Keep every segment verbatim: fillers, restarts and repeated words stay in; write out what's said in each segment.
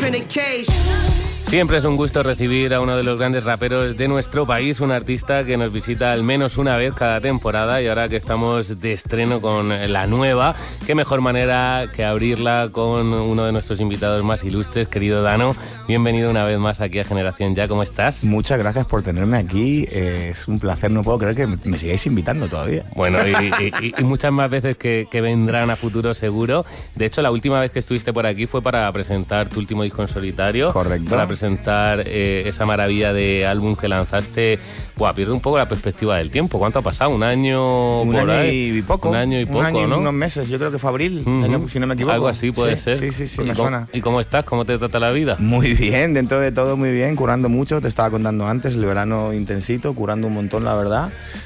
Siempre es un gusto recibir a uno de los grandes raperos de nuestro país, un artista que nos visita al menos una vez cada temporada, y ahora que estamos de estreno con la nueva, qué mejor manera que abrirla con uno de nuestros invitados más ilustres, querido Dano. Bienvenido una vez más aquí a Generación Ya, ¿cómo estás? Muchas gracias por tenerme aquí, eh, es un placer, no puedo creer que me, me sigáis invitando todavía. Bueno, y, y, y muchas más veces que, que vendrán a futuro seguro. De hecho, la última vez que estuviste por aquí fue para presentar tu último disco en solitario. Correcto. Para presentar eh, esa maravilla de álbum que lanzaste. Buah, pierde un poco la perspectiva del tiempo. ¿Cuánto ha pasado? ¿Un año? Un por año ahí? y poco. Un año y un poco, año y ¿no? unos meses, yo creo que fue abril, Uh-huh. año, si no me equivoco. Algo así puede sí, ser. Sí, sí, sí, ¿Y me cómo, suena. ¿Y cómo estás? ¿Cómo te trata la vida? Muy bien, dentro de todo muy bien, currando mucho, te estaba contando antes, el verano intensito, currando un montón, la verdad.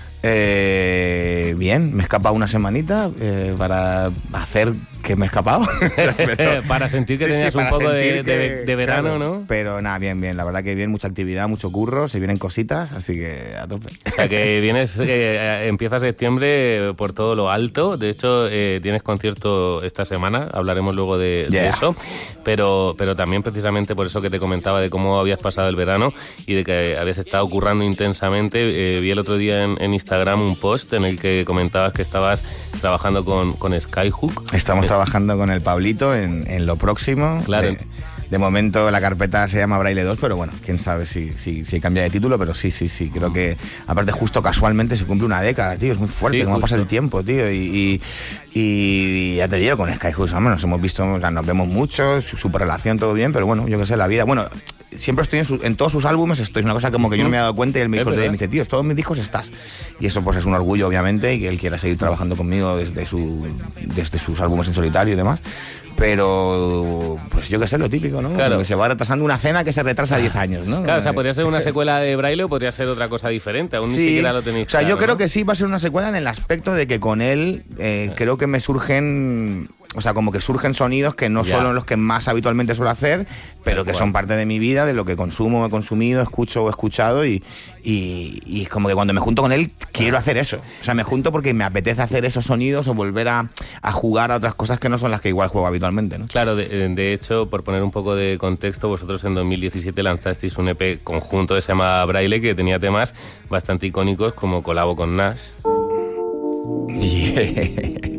Eh, bien, me he escapado una semanita eh, para hacer que me he escapado. Pero, para sentir que sí, tenías sí, un poco de, que, de, de verano, claro, ¿no? Pero nada, bien, bien, la verdad que bien, mucha actividad, mucho curro, se vienen cositas, así que a tope. O sea, que vienes, eh, empieza septiembre por todo lo alto. De hecho, eh, tienes concierto esta semana, hablaremos luego de, yeah. de eso. Pero, pero también precisamente por eso que te comentaba de cómo habías pasado el verano y de que habías estado currando intensamente. Eh, vi el otro día en, en Instagram un post en el que comentabas que estabas trabajando con, con Skyhook. Estamos eh, trabajando con el Pablito en, en lo próximo. Claro. De, de momento la carpeta se llama Braille dos, pero bueno, quién sabe si, si, si cambia de título, pero sí, sí, sí. Creo que, aparte, justo casualmente se cumple una década, tío. Es muy fuerte, sí, cómo justo. pasa el tiempo, tío. Y, y, y ya te digo, con Skyhook, hombre, nos hemos visto, o sea, nos vemos mucho, su, super relación, todo bien, pero bueno, yo qué sé, la vida. Bueno, siempre estoy en, su, en todos sus álbumes, estoy, es una cosa como que yo no me he dado cuenta y él me dijo, me dice, tío, en todos mis discos estás. Y eso pues es un orgullo, obviamente, y que él quiera seguir trabajando conmigo desde, su, desde sus álbumes en solitario y demás. Pero, pues yo qué sé, lo típico, ¿no? Claro. Como que se va retrasando una cena que se retrasa diez años, ¿no? Claro, o sea, podría ser una secuela de Braille o podría ser otra cosa diferente. Aún sí. ni siquiera lo tenéis O sea, claro, yo creo ¿no? que sí va a ser una secuela en el aspecto de que con él eh, creo que me surgen... O sea, como que surgen sonidos que no ya. son los que más habitualmente suelo hacer, pero que son parte de mi vida, de lo que consumo, he consumido, escucho o he escuchado y, y, y es como que cuando me junto con él quiero hacer eso. O sea, me junto porque me apetece hacer esos sonidos o volver a, a jugar a otras cosas que no son las que igual juego habitualmente, ¿no? Claro, de, de hecho, por poner un poco de contexto, vosotros en dos mil diecisiete lanzasteis un E P conjunto que se llama Braille, que tenía temas bastante icónicos como Colabo con Nash. Yeah.